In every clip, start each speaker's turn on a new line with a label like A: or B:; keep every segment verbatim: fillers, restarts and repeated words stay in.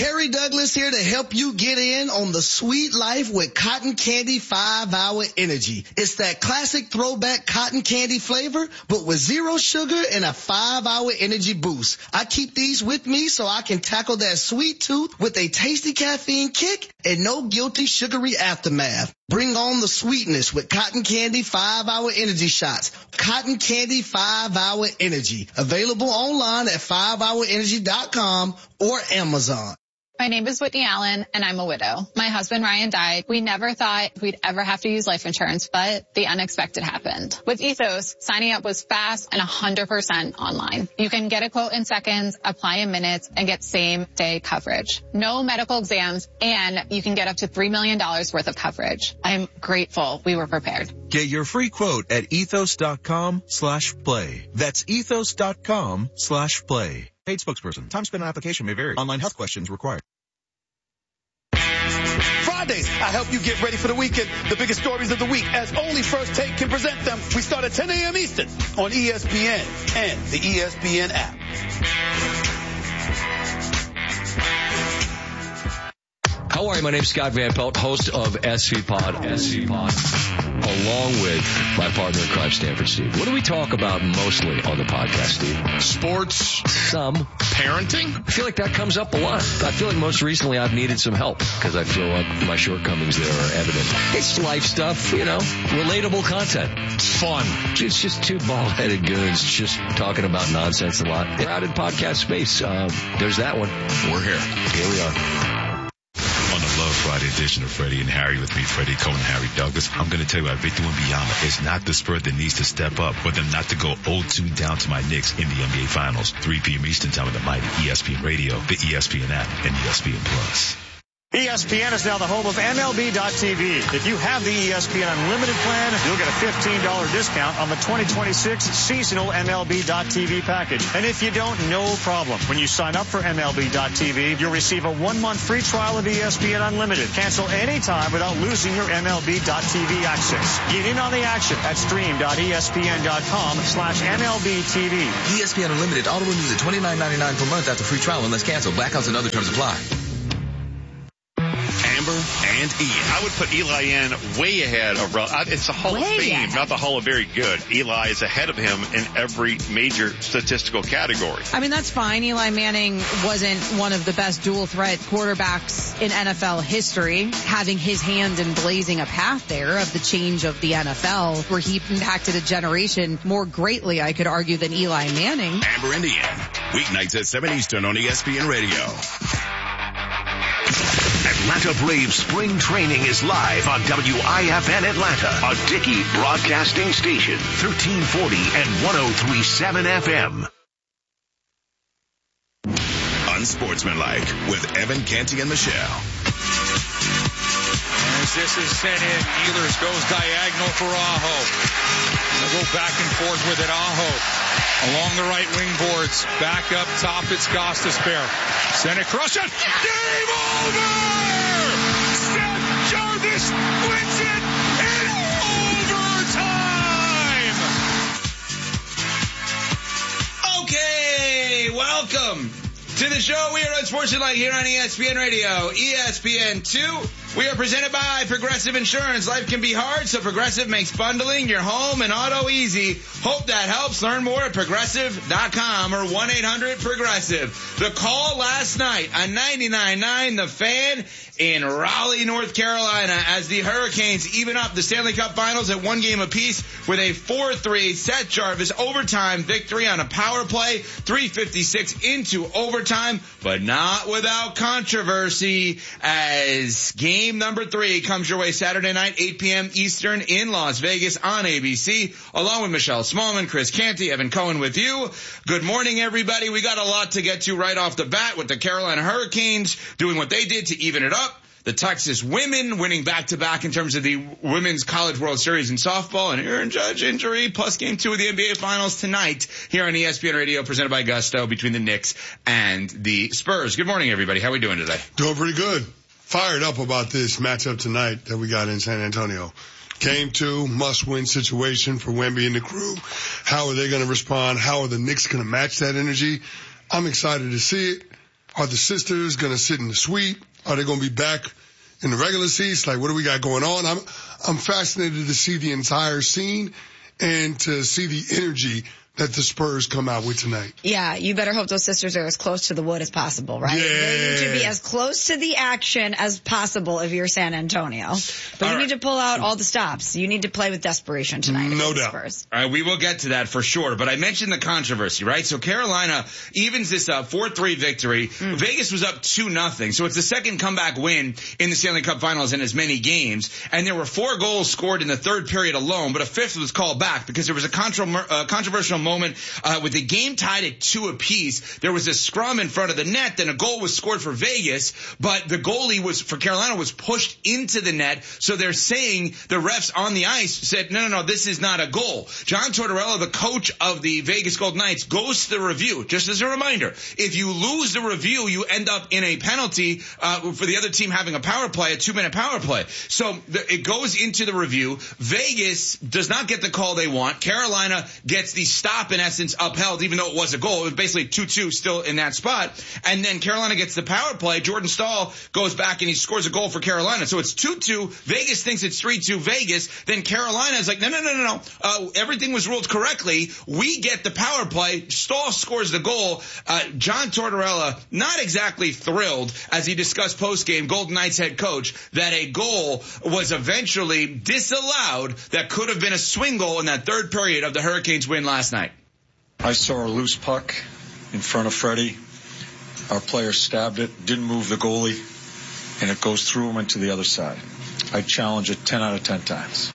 A: Harry Douglas here to help you get in on the sweet life with Cotton Candy five hour Energy. It's that classic throwback cotton candy flavor, but with zero sugar and a five hour energy boost. I keep these with me so I can tackle that sweet tooth with a tasty caffeine kick and no guilty sugary aftermath. Bring on the sweetness with Cotton Candy five hour Energy shots. Cotton Candy five hour Energy. Available online at five hour energy dot com or Amazon.
B: My name is Whitney Allen, and I'm a widow. My husband, Ryan, died. We never thought we'd ever have to use life insurance, but the unexpected happened. With Ethos, signing up was fast and one hundred percent online. You can get a quote in seconds, apply in minutes, and get same-day coverage. No medical exams, and you can get up to three million dollars worth of coverage. I'm grateful we were prepared.
C: Get your free quote at ethos.com slash play. That's ethos.com slash play. Paid spokesperson. Time spent on application may vary. Online health questions required.
D: Fridays, I help you get ready for the weekend. The biggest stories of the week, as only First Take can present them. We start at ten a.m. Eastern on E S P N and the E S P N app.
E: How are you? My name is Scott Van Pelt, host of S V Pod, S V Pod, along with my partner in crime, Stanford Steve. What do we talk about mostly on the podcast, Steve?
F: Sports.
E: Some.
F: Parenting.
E: I feel like that comes up a lot. I feel like most recently I've needed some help because I feel like my shortcomings there are evident. It's life stuff, you know, relatable content.
F: It's fun.
E: It's just two bald-headed goons just talking about nonsense a lot. Crowded podcast space. Uh, there's that one.
F: We're here.
E: Here we are.
G: Love Friday edition of Freddie and Harry with me, Freddie Cohen and Harry Douglas. I'm going to tell you about Victor Wembanyama. It's not the Spurs that needs to step up, but them not to go oh two down to my Knicks in the N B A Finals. three p.m. Eastern time on the mighty E S P N Radio, the E S P N app, and E S P N Plus.
H: E S P N is now the home of M L B dot T V. If you have the E S P N Unlimited plan, you'll get a fifteen dollars discount on the twenty twenty-six seasonal M L B dot T V package. And if you don't, no problem. When you sign up for M L B dot T V, you'll receive a one-month free trial of E S P N Unlimited. Cancel anytime without losing your M L B dot T V access. Get in on the action at stream.espn.com slash MLBTV.
I: E S P N Unlimited auto renews at twenty-nine ninety-nine per month after free trial unless canceled. Blackouts and other terms apply.
J: And Ian. I would put Eli in way ahead of, it's a Hall way of Fame, ahead. Not the Hall of Very Good. Eli is ahead of him in every major statistical category.
K: I mean, that's fine. Eli Manning wasn't one of the best dual threat quarterbacks in N F L history, having his hand in blazing a path there of the change of the N F L, where he impacted a generation more greatly, I could argue, than Eli Manning.
L: Amber and Ian, weeknights at seven Eastern on E S P N Radio.
M: Atlanta Braves spring training is live on W I F N Atlanta, a Dickey broadcasting station, thirteen forty and one oh three point seven F M.
L: Unsportsmanlike with Evan Canty and Michelle.
N: As this is sent in, Ehlers goes diagonal for Aho. They'll go back and forth with it. Aho along the right wing boards. Back up top, it's Gostisbehere. Send it, crush it. Game over! Seth Jarvis wins it in overtime!
O: Okay, welcome to the show. We are Unsportsmanlike here on E S P N Radio, E S P N two. We are presented by Progressive Insurance. Life can be hard, so Progressive makes bundling your home and auto easy. Hope that helps. Learn more at progressive dot com or one eight hundred progressive. The call last night on ninety-nine point nine The Fan in Raleigh, North Carolina, as the Hurricanes even up the Stanley Cup Finals at one game apiece with a four three Seth Jarvis overtime victory on a power play, three fifty-six into overtime, but not without controversy, as game number three comes your way Saturday night, eight p.m. Eastern in Las Vegas on A B C, along with Michelle Smallman, Chris Canty, Evan Cohen with you. Good morning, everybody. We got a lot to get to right off the bat with the Carolina Hurricanes doing what they did to even it up. The Texas women winning back-to-back in terms of the Women's College World Series in softball, and Aaron Judge injury, plus game two of the N B A Finals tonight here on E S P N Radio, presented by Gusto, between the Knicks and the Spurs. Good morning, everybody. How are we doing today?
P: Doing pretty good. Fired up about this matchup tonight that we got in San Antonio. Game two, must-win situation for Wemby and the crew. How are they going to respond? How are the Knicks going to match that energy? I'm excited to see it. Are the sisters going to sit in the suite? Are they going to be back in the regular seats? Like, what do we got going on? I'm, I'm fascinated to see the entire scene and to see the energy that the Spurs come out with tonight.
F: Yeah, you better hope those sisters are as close to the wood as possible, right?
P: Yeah.
F: They need to be as close to the action as possible if you're San Antonio. But all you right. need to pull out all the stops. You need to play with desperation tonight.
P: No doubt.
F: Spurs.
O: All right, we will get to that for sure. But I mentioned the controversy, right? So Carolina evens this up, four three victory. Mm. Vegas was up two nothing. So it's the second comeback win in the Stanley Cup Finals in as many games. And there were four goals scored in the third period alone, but a fifth was called back because there was a contro- uh, controversial moment uh, with the game tied at two apiece. There was a scrum in front of the net, then a goal was scored for Vegas, but the goalie was for Carolina was pushed into the net. So they're saying the refs on the ice said, no, no, no, this is not a goal. John Tortorella, the coach of the Vegas Golden Knights, goes to the review. Just as a reminder, if you lose the review, you end up in a penalty uh, for the other team having a power play, a two-minute power play. So the, it goes into the review. Vegas does not get the call they want. Carolina gets the stop, in essence, upheld, even though it was a goal. It was basically two two still in that spot. And then Carolina gets the power play. Jordan Stahl goes back and he scores a goal for Carolina. So it's two two. Vegas thinks it's three two Vegas. Then Carolina is like, no, no, no, no, no. Uh, everything was ruled correctly. We get the power play. Stahl scores the goal. Uh, John Tortorella, not exactly thrilled as he discussed post-game, Golden Knights head coach, that a goal was eventually disallowed that could have been a swing goal in that third period of the Hurricanes win last night.
Q: I saw a loose puck in front of Freddie. Our player stabbed it, didn't move the goalie, and it goes through him and to the other side. I challenge it ten out of ten times.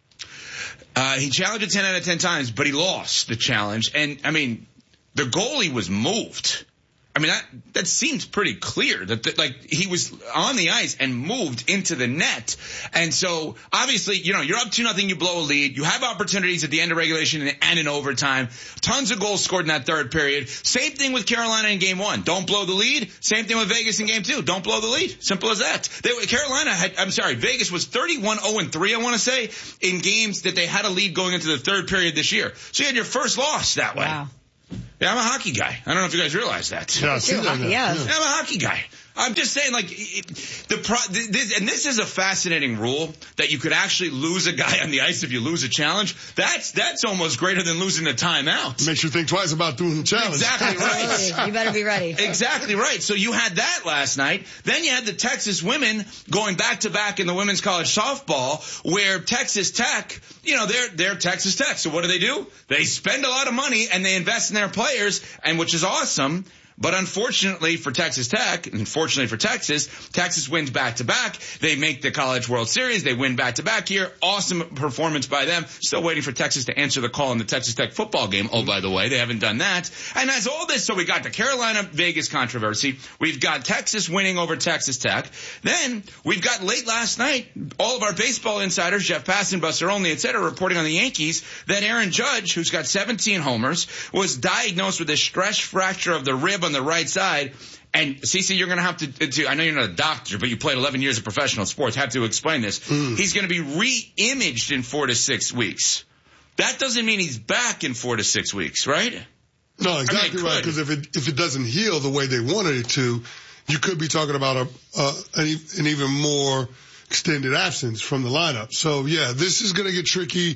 O: Uh, he challenged it ten out of ten times, but he lost the challenge. And, I mean, the goalie was moved. I mean, that, that seems pretty clear that, that, like, he was on the ice and moved into the net. And so, obviously, you know, you're up two nothing, you blow a lead. You have opportunities at the end of regulation and, and in overtime. Tons of goals scored in that third period. Same thing with Carolina in game one. Don't blow the lead. Same thing with Vegas in game two. Don't blow the lead. Simple as that. They, Carolina had, I'm sorry, Vegas was thirty-one oh and three, I want to say, in games that they had a lead going into the third period this year. So you had your first loss that way.
F: Wow.
O: Yeah, I'm a hockey guy. I don't know if you guys realize that.
P: Yeah, I see that now.
F: Yeah.
O: I'm a hockey guy. I'm just saying, like, the pro, this, and this is a fascinating rule that you could actually lose a guy on the ice if you lose a challenge. That's that's almost greater than losing a timeout.
P: Makes you think twice about doing the challenge.
O: Exactly right.
F: You better be ready.
O: Exactly right. So you had that last night. Then you had the Texas women going back to back in the women's college softball, where Texas Tech, you know, they're they're Texas Tech. So what do they do? They spend a lot of money and they invest in their players, and which is awesome. But unfortunately for Texas Tech, and fortunately for Texas, Texas wins back-to-back. They make the College World Series. They win back-to-back here. Awesome performance by them. Still waiting for Texas to answer the call in the Texas Tech football game. Oh, by the way, they haven't done that. And as all this, so we got the Carolina-Vegas controversy. We've got Texas winning over Texas Tech. Then we've got late last night, all of our baseball insiders, Jeff Passan, Buster Olney, et cetera, reporting on the Yankees that Aaron Judge, who's got seventeen homers, was diagnosed with a stress fracture of the rib on the right side. And Cece, you're going to have to, to, I know you're not a doctor, but you played eleven years of professional sports, have to explain this. Mm. He's going to be re-imaged in four to six weeks. That doesn't mean he's back in four to six weeks, right?
P: No, exactly I mean, right. Because if it, if it doesn't heal the way they wanted it to, you could be talking about a, uh, an, an even more extended absence from the lineup. So yeah, this is going to get tricky.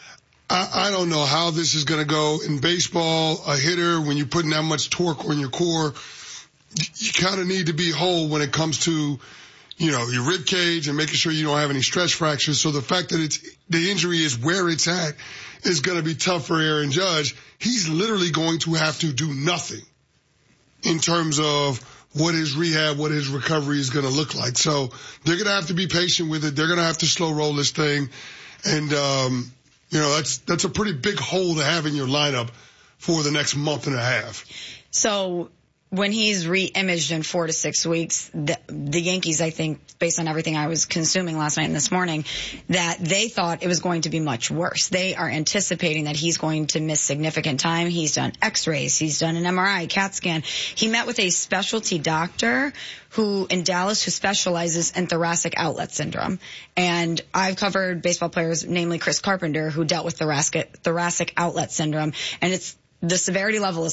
P: I, I don't know how this is going to go in baseball. A hitter, when you're putting that much torque on your core, you kind of need to be whole when it comes to, you know, your rib cage and making sure you don't have any stress fractures. So the fact that it's, the injury is where it's at is going to be tough for Aaron Judge. He's literally going to have to do nothing in terms of what his rehab, what his recovery is going to look like. So they're going to have to be patient with it. They're going to have to slow roll this thing. And, um, you know, that's, that's a pretty big hole to have in your lineup for the next month and a half.
F: So when he's re-imaged in four to six weeks, the, the Yankees, I think, based on everything I was consuming last night and this morning, that they thought it was going to be much worse. They are anticipating that he's going to miss significant time. He's done x-rays. He's done an M R I, CAT scan. He met with a specialty doctor who in Dallas who specializes in thoracic outlet syndrome. And I've covered baseball players, namely Chris Carpenter, who dealt with thoracic, thoracic outlet syndrome. And it's, the severity level is high.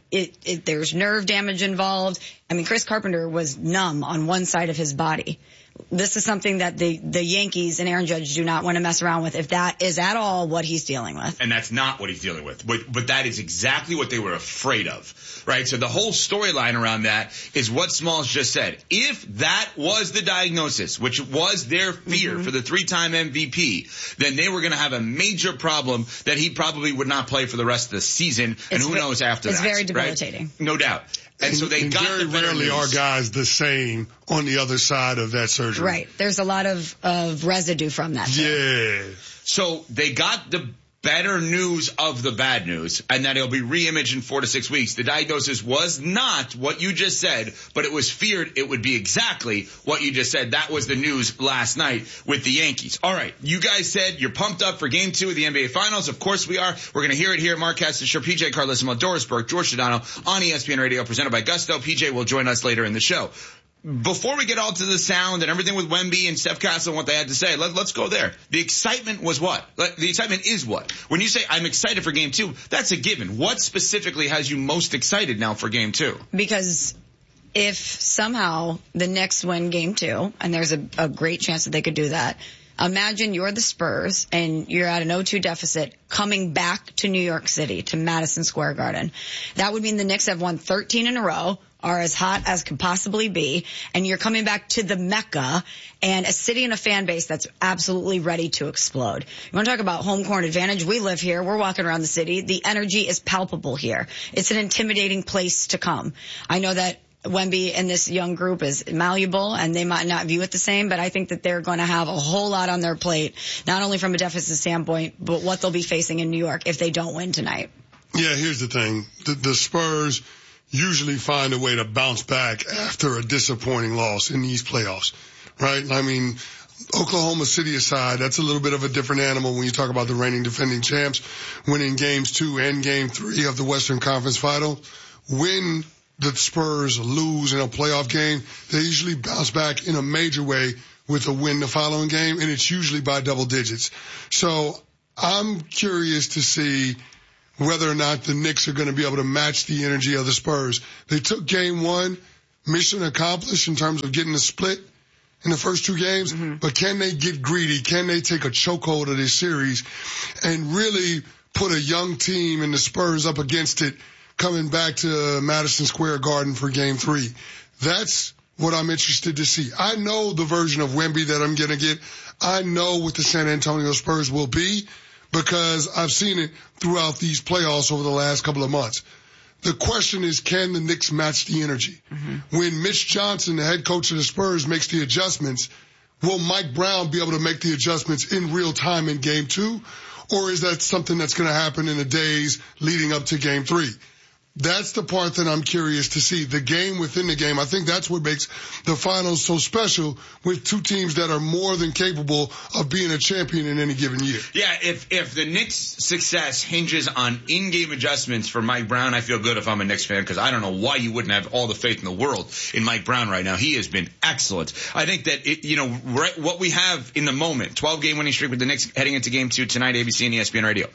F: it, it there's nerve damage involved. I mean, Chris Carpenter was numb on one side of his body. This is something that the, the Yankees and Aaron Judge do not want to mess around with if that is at all what he's dealing with.
O: And that's not what he's dealing with. But, but that is exactly what they were afraid of, right? So the whole storyline around that is what Smalls just said. If that was the diagnosis, which was their fear mm-hmm. for the three-time M V P, then they were going to have a major problem that he probably would not play for the rest of the season. And
F: it's
O: who
F: ve-
O: knows after
F: it's
O: that.
F: It's very debilitating.
O: Right? No doubt. And, and so they
P: and
O: got
P: very
O: the better
P: rarely
O: news.
P: are guys the same on the other side of that surgery.
F: Right. There's a lot of, of residue from that.
P: Yeah.
O: So they got the better news of the bad news, and that it'll be re-imaged in four to six weeks. The diagnosis was not what you just said, but it was feared it would be exactly what you just said. That was the news last night with the Yankees. All right, you guys said you're pumped up for Game two of the N B A Finals. Of course we are. We're going to hear it here. Mark Castor, P J Carlesimo, Doris Burke, George Sedano on E S P N Radio, presented by Gusto. P J will join us later in the show. Before we get all to the sound and everything with Wemby and Steph Castle and what they had to say, let, let's go there. The excitement was what? The excitement is what? When you say, I'm excited for Game two, that's a given. What specifically has you most excited now for Game two?
F: Because if somehow the Knicks win Game two, and there's a, a great chance that they could do that, imagine you're the Spurs and you're at an oh two deficit coming back to New York City, to Madison Square Garden. That would mean the Knicks have won thirteen in a row, are as hot as could possibly be, and you're coming back to the Mecca and a city and a fan base that's absolutely ready to explode. You want to talk about home court advantage? We live here. We're walking around the city. The energy is palpable here. It's an intimidating place to come. I know that Wemby and this young group is malleable and they might not view it the same, but I think that they're going to have a whole lot on their plate, not only from a deficit standpoint, but what they'll be facing in New York if they don't win tonight.
P: Yeah, here's the thing. The, the Spurs usually find a way to bounce back after a disappointing loss in these playoffs, right? I mean, Oklahoma City aside, that's a little bit of a different animal when you talk about the reigning defending champs winning games two and game three of the Western Conference Final. When the Spurs lose in a playoff game, they usually bounce back in a major way with a win the following game, and it's usually by double digits. So I'm curious to see whether or not the Knicks are going to be able to match the energy of the Spurs. They took game one, mission accomplished in terms of getting the split in the first two games, mm-hmm. but can they get greedy? Can they take a chokehold of this series and really put a young team and the Spurs up against it coming back to Madison Square Garden for game three? That's what I'm interested to see. I know the version of Wemby that I'm going to get. I know what the San Antonio Spurs will be, because I've seen it throughout these playoffs over the last couple of months. The question is, can the Knicks match the energy? Mm-hmm. When Mitch Johnson, the head coach of the Spurs, makes the adjustments, will Mike Brown be able to make the adjustments in real time in game two? Or is that something that's going to happen in the days leading up to game three? That's the part that I'm curious to see. The game within the game. I think that's what makes the finals so special, with two teams that are more than capable of being a champion in any given year.
O: Yeah, if if the Knicks' success hinges on in-game adjustments for Mike Brown, I feel good if I'm a Knicks fan, because I don't know why you wouldn't have all the faith in the world in Mike Brown right now. He has been excellent. I think that, it, you know, right, what we have in the moment, twelve-game winning streak with the Knicks heading into game two tonight, A B C and E S P N Radio,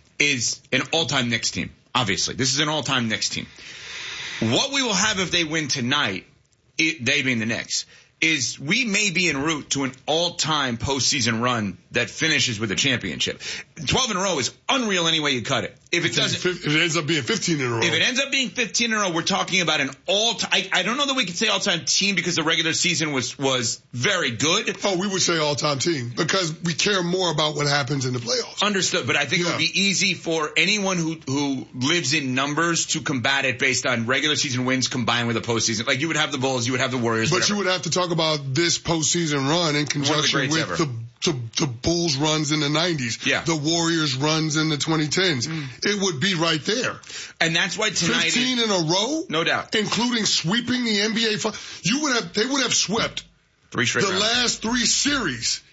O: is an all-time Knicks team. Obviously, this is an all-time Knicks team. What we will have if they win tonight, it, they being the Knicks, is we may be en route to an all-time postseason run that finishes with a championship. twelve in a row is unreal any way you cut it. If it doesn't,
P: if it ends up being fifteen in a row.
O: If it ends up being fifteen in a row, we're talking about an all-time, I, I don't know that we could say all-time team, because the regular season was, was very good.
P: Oh, we would say all-time team, because we care more about what happens in the playoffs.
O: Understood, but I think
P: yeah.
O: it would be easy for anyone who, who lives in numbers to combat it based on regular season wins combined with a postseason. Like, you would have the Bulls, you would have the Warriors,
P: But
O: whatever.
P: you would have to talk about this postseason run in conjunction with
O: ever.
P: the The, the Bulls runs in the nineties,
O: yeah.
P: the Warriors runs in the twenty tens. Mm. It would be right there.
O: And that's why tonight
P: fifteen
O: is,
P: in a row,
O: no doubt,
P: including sweeping the N B A. You would have, they would have swept
O: three straight
P: the
O: rounds.
P: last three series,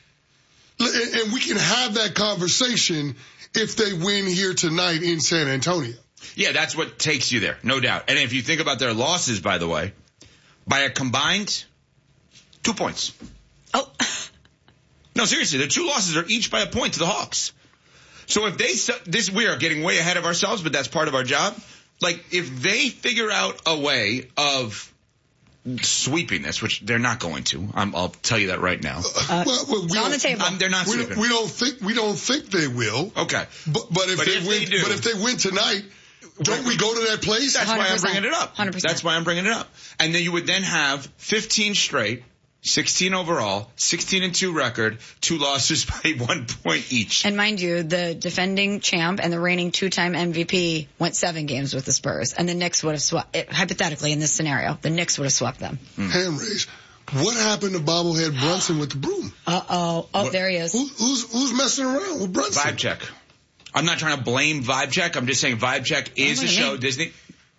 P: and, and we can have that conversation if they win here tonight in San Antonio.
O: Yeah, that's what takes you there, no doubt. And if you think about their losses, by the way, by a combined two points.
F: Oh.
O: No, seriously, their two losses are each by a point to the Hawks. So if they, this, we are getting way ahead of ourselves, but that's part of our job. like, if they figure out a way of sweeping this, which they're not going to, I'm, I'll tell you that right now.
P: Uh, well, well,
F: it's on the table.
O: Um, they're not
P: we
O: sweeping.
P: Don't, we don't think we don't think they will.
O: Okay,
P: but but if
O: but
P: they
O: if
P: win,
O: they do,
P: but if they win tonight, don't we go to that place?
O: That's why I'm bringing it up.
F: one hundred percent.
O: That's why I'm bringing it up. And then you would then have fifteen straight, sixteen overall, sixteen and two record, two losses by one point each.
F: And mind you, the defending champ and the reigning two-time M V P went seven games with the Spurs, and the Knicks would have swept, it, hypothetically in this scenario, the Knicks would have swept them.
P: Mm. Hand raise. What happened to bobblehead Brunson with the broom?
F: Uh-oh. Oh, what? There he is.
P: Who, who's, who's messing around with Brunson?
O: Vibe Check. I'm not trying to blame Vibe Check. I'm just saying Vibe Check is a show. Mean? Disney.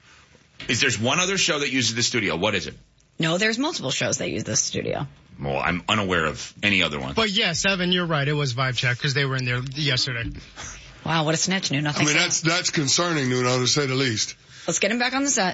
O: Is there's one other show that uses the studio? What is it?
F: No, there's multiple shows that use this studio.
O: Well, I'm unaware of any other one.
R: But yes, Evan, you're right. It was Vibe Check because they were in there yesterday.
F: Wow, what a snitch, Nuno.
P: I mean, that's that's concerning, Nuno, to say the least.
F: Let's get him back on the set.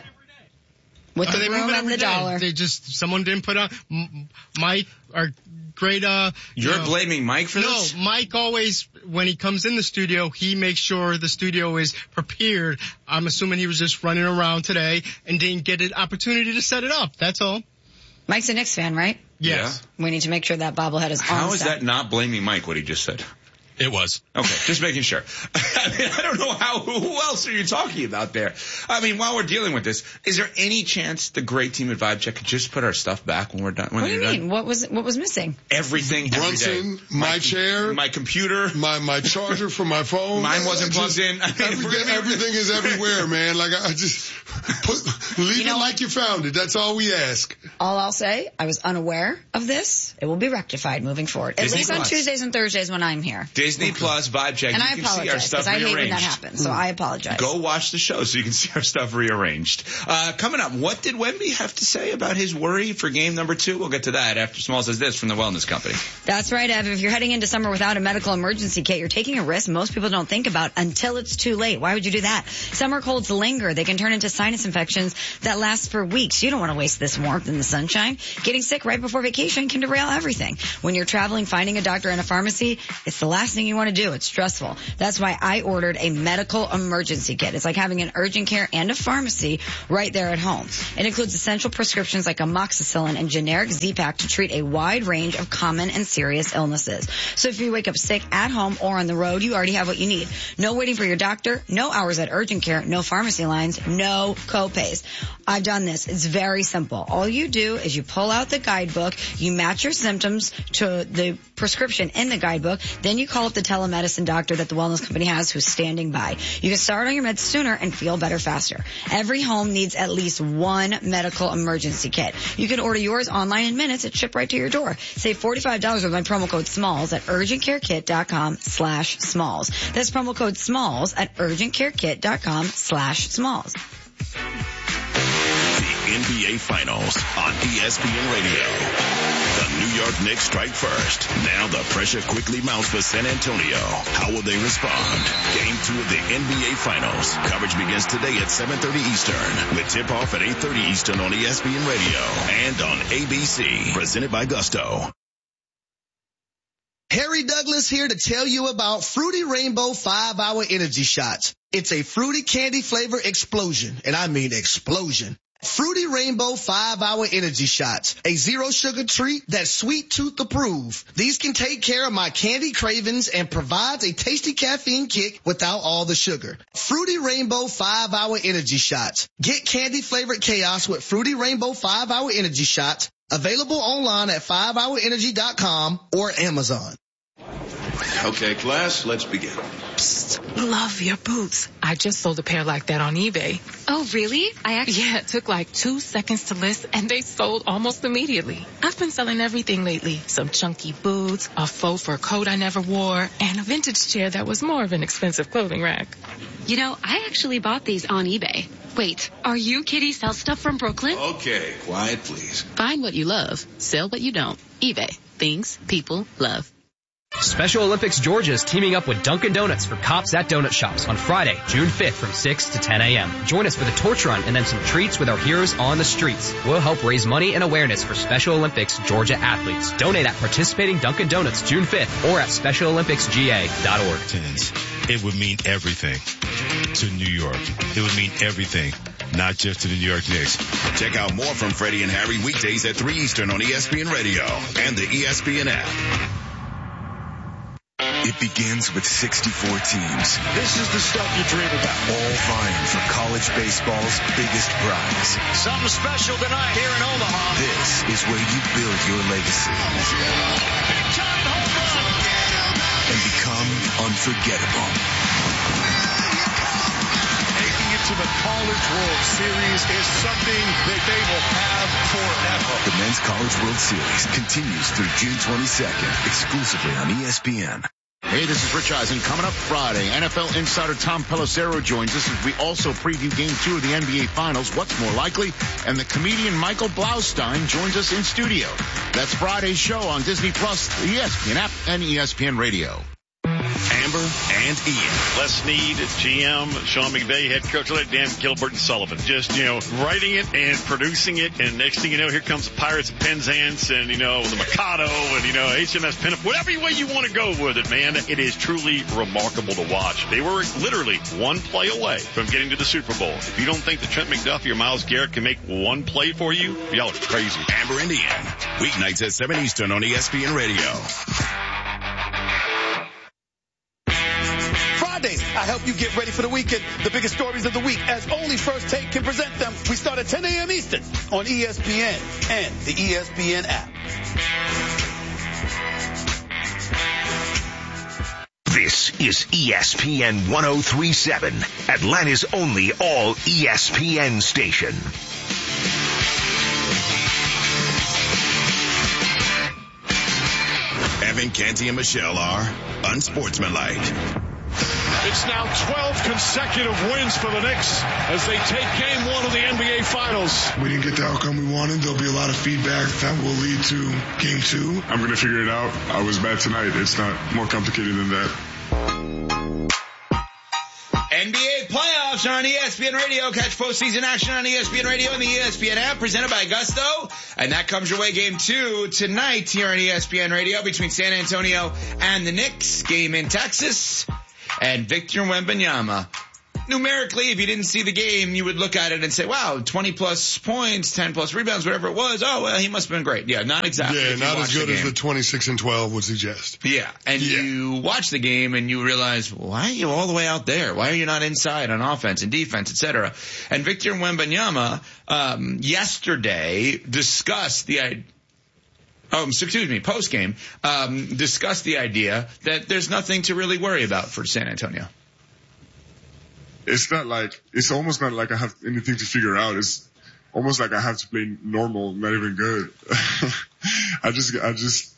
F: With the room and the dollar.
R: They just, someone didn't put on, Mike, our great, uh.
O: You're
R: you know,
O: blaming Mike for this?
R: No, Mike always, when he comes in the studio, he makes sure the studio is prepared. I'm assuming he was just running around today and didn't get an opportunity to set it up. That's all.
F: Mike's a Knicks fan, right?
R: Yes.
F: Yeah. We need to make sure that bobblehead is on
O: How is
F: set.
O: that not blaming Mike, what he just said?
S: It was.
O: Okay, just making sure. I mean, I don't know how, who else are you talking about there? I mean, while we're dealing with this, is there any chance the great team at Vibe Check could just put our stuff back when we're done? When
F: what do you mean?
O: Done?
F: What was what was missing?
O: Everything,
P: Brunson,
O: every day.
P: my,
O: my
P: chair,
O: my computer,
P: my my charger for my phone.
O: Mine wasn't plugged in. I mean,
P: everything, everything is everywhere, man. Like I just put, leave you know it like you found it. That's all we ask.
F: All I'll say, I was unaware of this. It will be rectified moving forward.
O: Disney
F: At least
O: Plus.
F: on Tuesdays and Thursdays when I'm here.
O: Disney Plus, Vibe Check.
F: And
O: you
F: I
O: can
F: apologize
O: see our stuff
F: because I hate
O: rearranged.
F: when that happens. So I apologize.
O: Go watch the show so you can see our stuff rearranged. Uh, coming up, what did Wemby have to say about his worry for game number two? We'll get to that after Small says this from the Wellness Company.
F: That's right, Ev. If you're heading into summer without a medical emergency kit, you're taking a risk most people don't think about until it's too late. Why would you do that? Summer colds linger. They can turn into sinus infections that last for weeks. You don't want to waste this warmth in the sunshine. Getting sick right before vacation can derail everything. When you're traveling, finding a doctor and a pharmacy, it's the last thing you want to do. It's stressful. That's why I ordered a medical emergency kit. It's like having an urgent care and a pharmacy right there at home. It includes essential prescriptions like amoxicillin and generic Z-Pak to treat a wide range of common and serious illnesses. So if you wake up sick at home or on the road, you already have what you need. No waiting for your doctor, no hours at urgent care, no pharmacy lines, no co-pays. I've done this. It's very simple. All you do is you pull out the guidebook, you match your symptoms to the prescription in the guidebook, then you call up the telemedicine doctor that the Wellness Company has who's standing by. You can start on your meds sooner and feel better faster. Every home needs at least one medical emergency kit. You can order yours online in minutes. It's shipped right to your door. Save forty-five dollars with my promo code SMALLS at urgentcarekit.com slash SMALLS. That's promo code SMALLS at urgentcarekit.com slash SMALLS.
L: The N B A Finals on E S P N Radio. The New York Knicks strike first. Now the pressure quickly mounts for San Antonio. How will they respond? Game two of the N B A Finals. Coverage begins today at seven thirty Eastern with tip-off at eight thirty Eastern on E S P N Radio and on A B C. Presented by Gusto.
A: Harry Douglas here to tell you about Fruity Rainbow five hour Energy Shots. It's a fruity candy flavor explosion, and I mean explosion. Fruity Rainbow five hour Energy Shots, a zero sugar treat that's sweet tooth approved. These can take care of my candy cravings and provides a tasty caffeine kick without all the sugar. Fruity Rainbow five hour Energy Shots. Get candy flavored chaos with Fruity Rainbow five hour Energy Shots. Available online at five hour energy dot com or Amazon.
T: Okay, class, let's begin.
U: Psst, love your boots. I just sold a pair like that on eBay.
V: Oh, really? I actually...
U: Yeah, it took like two seconds to list, and they sold almost immediately. I've been selling everything lately. Some chunky boots, a faux fur coat I never wore, and a vintage chair that was more of an expensive clothing rack.
V: You know, I actually bought these on eBay. Wait, are you Kitty Sell Stuff from Brooklyn?
T: Okay, quiet, please.
W: Find what you love. Sell what you don't. eBay. Things people love.
X: Special Olympics Georgia is teaming up with Dunkin' Donuts for Cops at Donut Shops on Friday, June fifth from six to ten a.m. Join us for the torch run and then some treats with our heroes on the streets. We'll help raise money and awareness for Special Olympics Georgia athletes. Donate at participating Dunkin' Donuts June fifth or at special olympics g a dot org.
G: It would mean everything to New York. It would mean everything, not just to the New York Knicks.
L: Check out more from Freddie and Harry weekdays at three Eastern on E S P N Radio and the E S P N app.
B: It begins with sixty-four teams.
H: This is the stuff you dream about.
B: All vying for college baseball's biggest prize.
H: Something special tonight here in Omaha.
B: This is where you build your legacy.
H: Big time home run.
B: And become unforgettable.
H: Making it to the College World Series is something that they will have forever.
B: The Men's College World Series continues through June twenty-second, exclusively on E S P N.
C: Hey, this is Rich Eisen. Coming up Friday, N F L insider Tom Pelissero joins us as we also preview Game two of the N B A Finals, What's More Likely, and the comedian Michael Blaustein joins us in studio. That's Friday's show on Disney Plus, the E S P N app, and E S P N Radio.
L: Amber and Ian.
J: Les Snead, G M, Sean McVay, head coach, Dan Gilbert and Sullivan. Just, you know, writing it and producing it, and next thing you know, here comes the Pirates of Penzance and, you know, the Mikado and, you know, H M S Pinup. Whatever way you want to go with it, man, it is truly remarkable to watch. They were literally one play away from getting to the Super Bowl. If you don't think that Trent McDuffie or Myles Garrett can make one play for you, y'all are crazy.
L: Amber and Ian, weeknights at seven Eastern on E S P N Radio.
D: Fridays, I help you get ready for the weekend. The biggest stories of the week, as only First Take can present them. We start at ten a.m. Eastern on E S P N and the E S P N app.
M: This is E S P N one oh three point seven, Atlanta's only all E S P N station.
L: Evan, Canty, and Michelle are unsportsmanlike.
H: It's now twelve consecutive wins for the Knicks as they take game one of the N B A Finals.
P: We didn't get the outcome we wanted. There'll be a lot of feedback that will lead to game two.
S: I'm going to figure it out. I was bad tonight. It's not more complicated than that.
O: N B A playoffs are on E S P N Radio. Catch postseason action on E S P N Radio and the E S P N app, presented by Gusto. And that comes your way, game two tonight here on E S P N Radio between San Antonio and the Knicks. Game in Texas. And Victor Wembanyama. Numerically, if you didn't see the game, you would look at it and say, wow, twenty plus points, ten plus rebounds, whatever it was. Oh, well, he must have been great. Yeah, not exactly.
P: Yeah, not as good as the twenty-six and twelve would suggest.
O: Yeah, and yeah. You watch the game and you realize, why are you all the way out there? Why are you not inside on offense and defense, et cetera? And Victor Wembanyama, um, yesterday discussed the idea. Oh, excuse me, post-game, um, discussed the idea that there's nothing to really worry about for San Antonio.
S: It's not like, it's almost not like I have anything to figure out. It's almost like I have to play normal, not even good. I just, I just,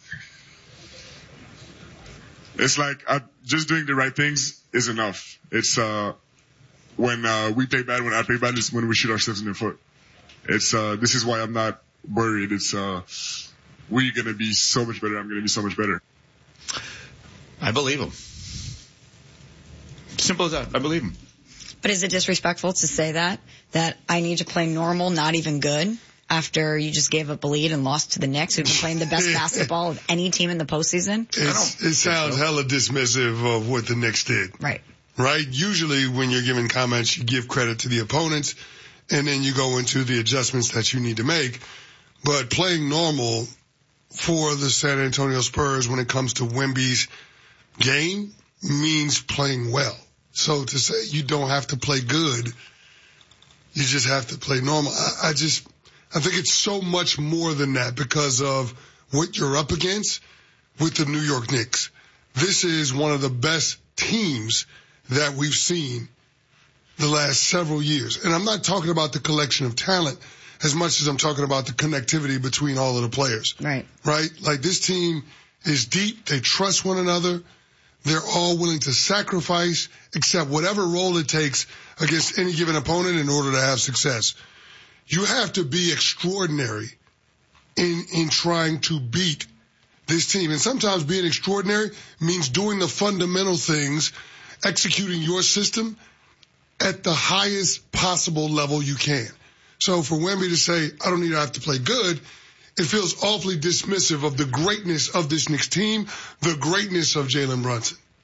S: it's like I, just doing the right things is enough. It's, uh, when, uh, we play bad, when I play bad, is when we shoot ourselves in the foot. It's, uh, this is why I'm not worried. It's, uh, we're going to be so much better. I'm going to be so much better.
O: I believe him. Simple as that. I believe him.
F: But is it disrespectful to say that? That I need to play normal, not even good, after you just gave up a lead and lost to the Knicks, who've been playing the best basketball of any team in the postseason?
P: It's, it sounds so. hella dismissive of what the Knicks did.
F: Right.
P: Right? Usually when you're giving comments, you give credit to the opponents, and then you go into the adjustments that you need to make. But playing normal for the San Antonio Spurs when it comes to Wemby's game means playing well. So to say you don't have to play good, you just have to play normal. I, I just, I think it's so much more than that because of what you're up against with the New York Knicks. This is one of the best teams that we've seen the last several years. And I'm not talking about the collection of talent as much as I'm talking about the connectivity between all of the players.
F: Right.
P: Right? Like this team is deep. They trust one another. They're all willing to sacrifice, accept whatever role it takes against any given opponent in order to have success. You have to be extraordinary in, in trying to beat this team. And sometimes being extraordinary means doing the fundamental things, executing your system at the highest possible level you can. So for Wemby to say, I don't need to have to play good, it feels awfully dismissive of the greatness of this Knicks team, the greatness of Jalen Brunson.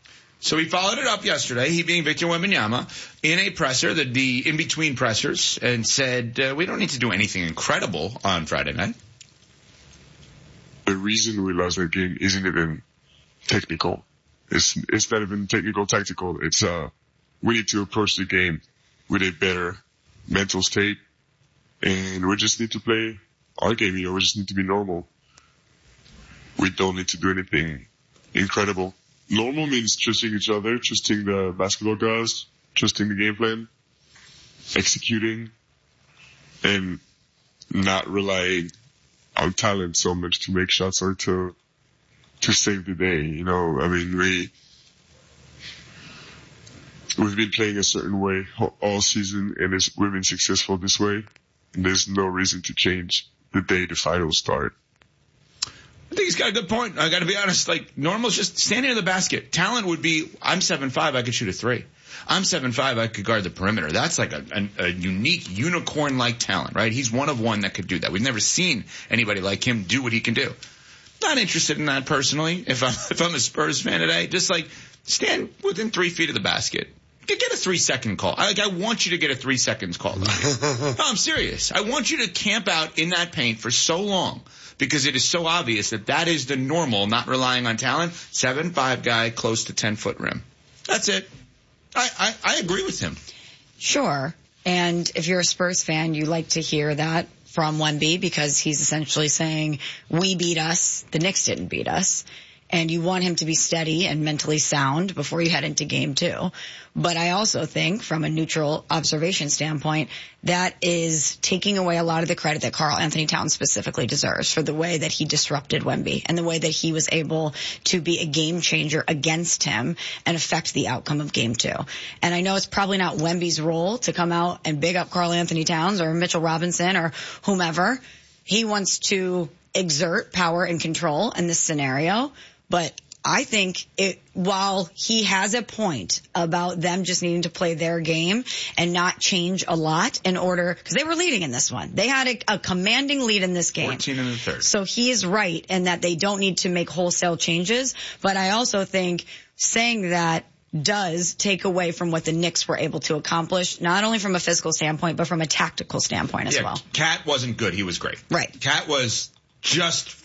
O: So he followed it up yesterday, he being Victor Wembanyama, in a presser, the, the in-between pressers, and said, uh, we don't need to do anything incredible on Friday night.
S: The reason we lost that game isn't even technical. It's, it's not even technical, tactical. It's, uh, we need to approach the game with a better mental state, and we just need to play our game, you know, we just need to be normal. We don't need to do anything incredible. Normal means trusting each other, trusting the basketball guys, trusting the game plan, executing, and not relying on talent so much to make shots or to to save the day. You know, I mean, we we've been playing a certain way all season, and it's, we've been successful this way. And there's no reason to change the day the finals start.
O: I think he's got a good point. I got to be honest. Like, normal's just standing in the basket. Talent would be, I'm seven five, I could shoot a three. I'm seven five, I could guard the perimeter. That's like a, a, a unique unicorn-like talent, right? He's one of one that could do that. We've never seen anybody like him do what he can do. Not interested in that personally. If I'm if I'm a Spurs fan today, just like stand within three feet of the basket. Get a three second call. I, like, I want you to get a three seconds call. No, I'm serious. I want you to camp out in that paint for so long because it is so obvious that that is the normal, not relying on talent. Seven, five guy, close to ten foot rim. That's it. I, I, I agree with him.
F: Sure. And if you're a Spurs fan, you like to hear that from Wemby because he's essentially saying, we beat us, the Knicks didn't beat us. And you want him to be steady and mentally sound before you head into game two. But I also think, from a neutral observation standpoint, that is taking away a lot of the credit that Karl Anthony Towns specifically deserves for the way that he disrupted Wemby and the way that he was able to be a game changer against him and affect the outcome of game two. And I know it's probably not Wemby's role to come out and big up Karl Anthony Towns or Mitchell Robinson or whomever. He wants to exert power and control in this scenario. But I think it, while he has a point about them just needing to play their game and not change a lot in order, because they were leading in this one. They had a, a commanding lead in this game.
O: fourteen in the third.
F: So he is right in that they don't need to make wholesale changes. But I also think saying that does take away from what the Knicks were able to accomplish, not only from a physical standpoint, but from a tactical standpoint as
O: yeah,
F: well.
O: Cat wasn't good. He was great.
F: Right.
O: Cat was just